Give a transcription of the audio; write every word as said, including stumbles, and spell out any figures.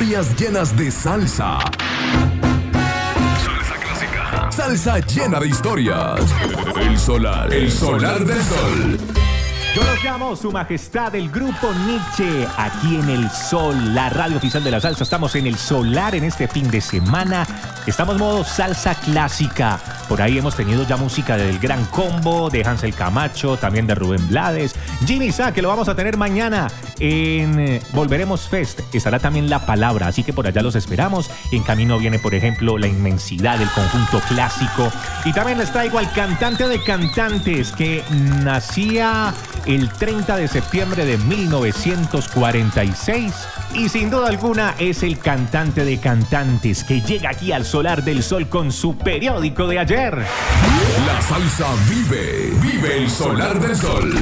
melodías llenas de salsa. Salsa clásica. Salsa llena de historias. El solar, el solar del sol. Yo los llamo Su Majestad el Grupo Nietzsche, aquí en El Sol, la radio oficial de la salsa. Estamos en El Solar en este fin de semana. Estamos modo salsa clásica. Por ahí hemos tenido ya música del Gran Combo, de Hansel Camacho, también de Rubén Blades. Jimmy Sá, que lo vamos a tener mañana en eh, Volveremos Fest. Estará también La Palabra, así que por allá los esperamos. En camino viene, por ejemplo, La Inmensidad, el conjunto clásico. Y también les traigo al cantante de cantantes, que nacía el treinta de septiembre de mil novecientos cuarenta y seis y sin duda alguna es el cantante de cantantes que llega aquí al Solar del Sol con su periódico de ayer. La salsa vive, vive el Solar del Sol.